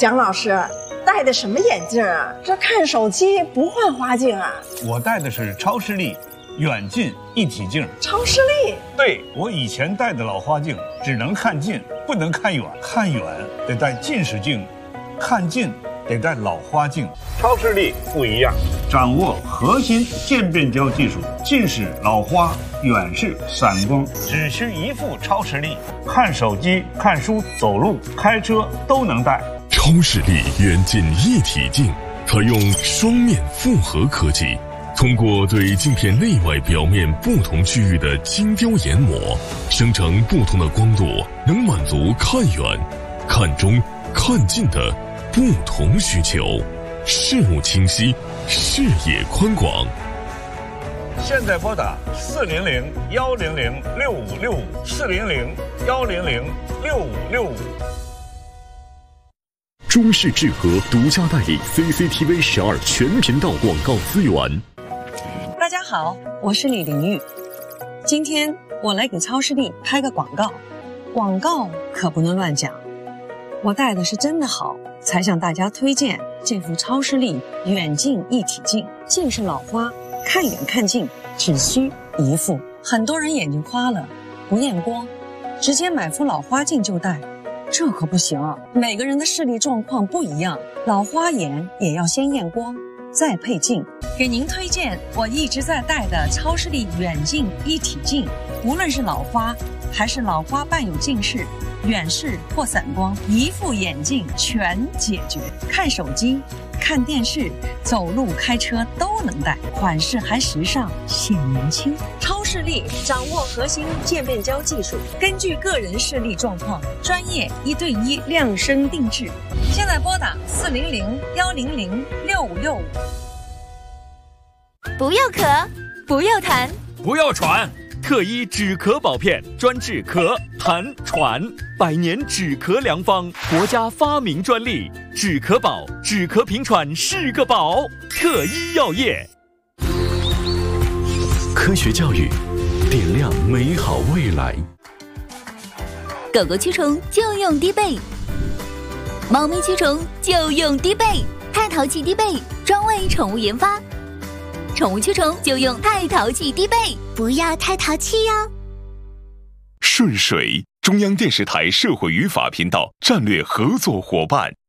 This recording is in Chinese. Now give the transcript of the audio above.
蒋老师戴的什么眼镜啊？这看手机不换花镜啊？ 我戴的是超视力远近一体镜。 超视力？ 对，我以前戴的老花镜只能看近，不能看远，看远得戴近视镜，看近得戴老花镜。超视力不一样，掌握核心渐变焦技术，近视、老花、远视、散光，只需一副超视力，看手机、看书、走路、开车都能戴。 超视力远近一体镜采用双面复合科技，通过对镜片内外表面不同区域的精雕研磨，生成不同的光度，能满足看远、看中、看近的不同需求，视物清晰，视野宽广。 现在拨打400-100-6565，400-100-6565。 中视智和独家代理 CCTV 12全频道广告资源。 大家好，我是李玲玉。今天我来给超视力拍个广告，广告可不能乱讲。我戴的是真的好，才向大家推荐这副超视力远近一体镜。近视老花，看远看近只需一副。很多人眼睛花了，不验光，直接买副老花镜就戴。这可不行啊！每个人的视力状况不一样，老花眼也要先验光，再配镜。给您推荐我一直在戴的超视力远近一体镜，无论是老花还是老花伴有近视、远视或散光，一副眼镜全解决。看手机、看电视、走路、开车都能戴，款式还时尚，显年轻。超视力掌握核心渐变焦技术，根据个人视力状况，专业1对1量身定制。现在拨打400-100-6565。 不要咳，不要痰， 不要喘，特医止咳宝片专治咳、痰、喘，100年止咳良方，国家发明专利，止咳宝，止咳平喘是个宝。特医药业， 科学教育，点亮美好未来。 狗狗驱虫就用滴贝，猫咪驱虫就用滴贝，太淘气滴贝专为宠物研发，宠物驱虫就用太淘气滴贝，不要太淘气哟。 顺水，中央电视台社会与法频道战略合作伙伴。